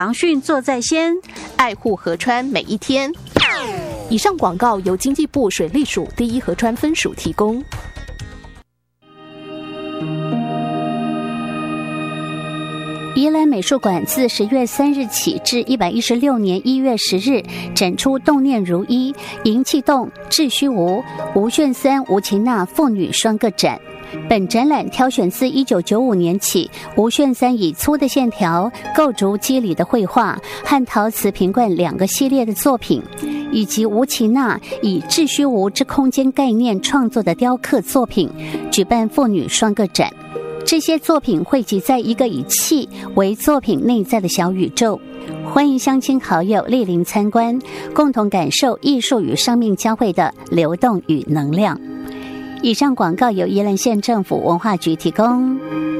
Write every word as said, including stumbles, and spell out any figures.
航训做在先，爱护河川每一天。 以上广告由经济部水利署第一河川分署提供。 宜兰美术馆自十月三日起至一百一十六年一月十日展出动念如一、银气动、致虚无、吴炫三、吴琴娜父女双个展。本展览挑选自一九九五年起吴炫三以粗的线条构筑肌理的绘画和陶瓷瓶罐两个系列的作品，以及吴琴娜以致虚无之空间概念创作的雕刻作品，举办父女双个展。这些作品汇集在一个以气为作品内在的小宇宙，欢迎乡亲好友莅临参观，共同感受艺术与生命交汇的流动与能量。以上广告由宜兰县政府文化局提供。